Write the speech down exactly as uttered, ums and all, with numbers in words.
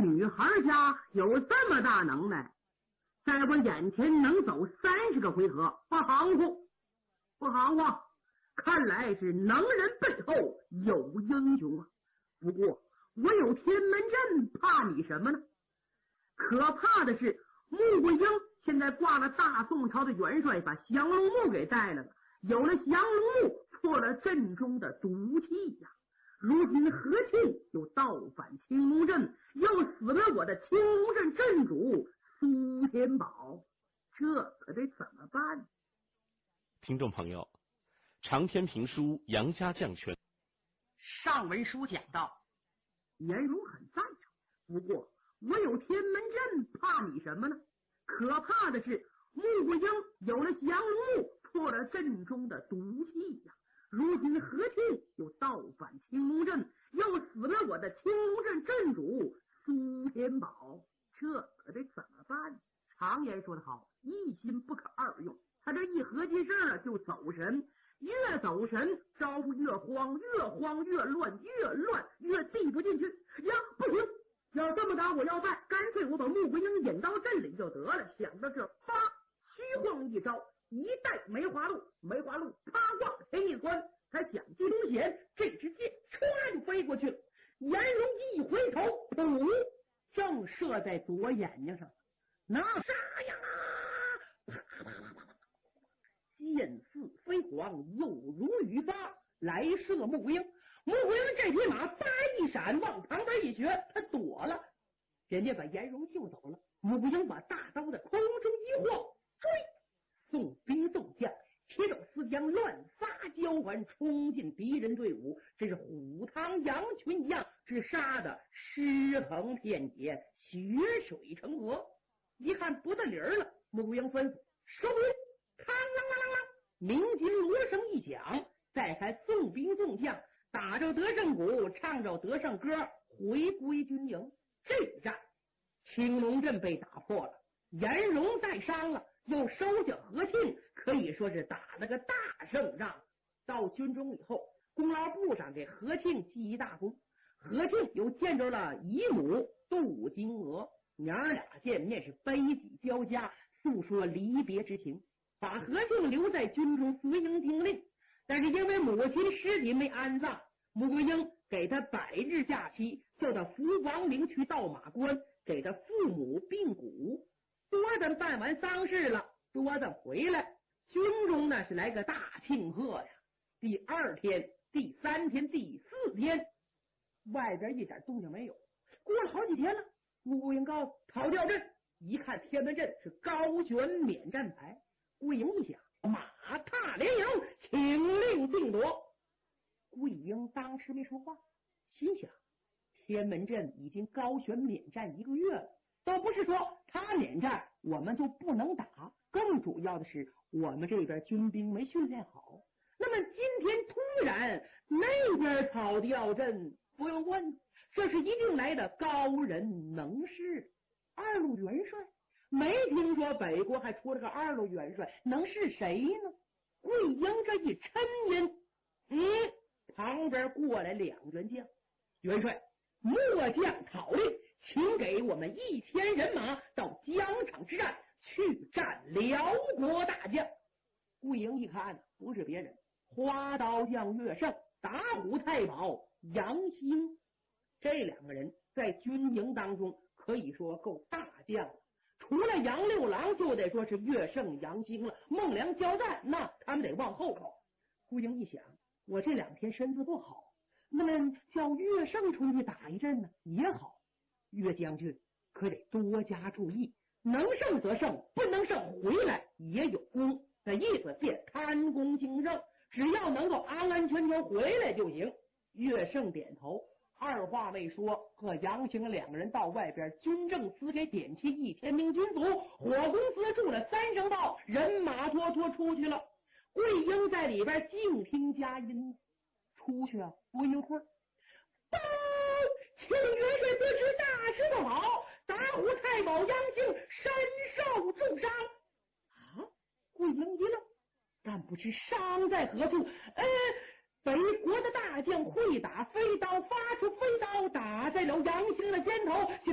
女孩家有这么大能耐，在我眼前能走三十个回合，不含糊，不含糊。看来是能人背后有英雄啊！不过我有天门阵，怕你什么呢？可怕的是，穆桂英现在挂了大宋朝的元帅，把降龙木给带来了。有了降龙木，破了阵中的毒气呀、啊！如今何庆又倒反青龙阵，又死了我的青龙阵阵主苏天宝，这可得怎么办？ 听众朋友，长篇评书《杨家将权》 上文书讲到，颜如很赞成，不过我有天门阵，怕你什么呢？可怕的是，穆桂英有了降龙木，破了阵中的毒气呀、啊！如今何庆又倒反青龙阵，又死了我的青龙阵阵主苏天宝，这可得怎么办？常言说得好，一心不可二用。他这一合计事儿就走神，越走神招呼越慌，越慌越乱，越乱越递不进去呀！不行，要这么打我要败，干脆我把穆桂英引到阵里就得了。想到这，啪，虚晃一招，一带梅花鹿，梅花鹿啪往前一钻，他想进东险，这支箭唰就飞过去了。颜容一回头，噗，正射在左眼睛上。那啥呀！啪啪啪啪啪，箭似飞蝗，有如雨发，来射穆桂英。穆桂英这匹马叭一闪，往旁边一绝，他躲了。人家把颜容救走了，穆桂英把大刀在空中一晃，追！送兵送将，铁手丝将乱撒交环，冲进敌人队伍，这是虎汤羊群一样，是杀的尸横遍野，血水成河。一看不得理儿了，穆桂英吩咐收兵，嘡啷啷啷啷，鸣金锣声一响，再看送兵送将，打着得胜鼓，唱着得胜歌，回归军营。这一战，青龙阵被打破了，颜容带伤了，又收下何庆，可以说是打了个大胜仗。到军中以后，功劳簿上给何庆记一大功。何庆又见着了姨母杜金娥，娘俩见面是悲喜交加，诉说离别之情，把何庆留在军中随营听令。但是因为母亲尸体没安葬，穆桂英给他百日假期，叫他服王陵去倒马关，给他父母病骨。多等办完丧事了，多等回来，军中呢是来个大庆贺呀。第二天、第三天、第四天，外边一点动静没有。过了好几天了，穆桂英告诉讨调阵，一看天门阵是高悬免战牌。桂英一想，马踏连营，请令定夺。桂英当时没说话，心想天门阵已经高悬免战一个月了，倒不是说他免战我们就不能打，更主要的是我们这边军兵没训练好。那么今天突然那边讨调阵，不用问，这是一定来的高人能士。二路元帅，没听说北国还出了个二路元帅，能是谁呢？桂英这一抻音，嗯，旁边过来两员将，元帅末将讨令，请给我们一千人马到疆场之战去战辽国大将。桂英一看，不是别人，花刀将岳胜、打虎太保杨兴。这两个人在军营当中可以说够大将了，除了杨六郎就得说是岳胜、杨兴了。孟良交战，那他们得往后靠。桂英一想，我这两天身子不好，那么叫岳胜出去打一阵呢也好。岳将军可得多加注意，能胜则胜，不能胜回来也有功。那意思借贪功轻胜，只要能够安安全全回来就行。岳胜点头，二话未说，和杨行两个人到外边军政司给点齐一千名军卒，火公司筑了三声道，人马拖拖出去了。桂英在里边静听佳音，出去啊不一会儿，报，请元帅得知大事不好，打虎太保杨兴身受重伤。啊！桂英一愣，但不知伤在何处。呃，北国的大将会打飞刀，发出飞刀打在了杨兴的肩头。